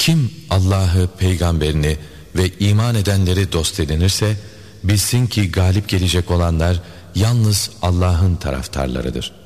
Kim Allah'ı, peygamberini ve iman edenleri dost edinirse, bilsin ki galip gelecek olanlar yalnız Allah'ın taraftarlarıdır.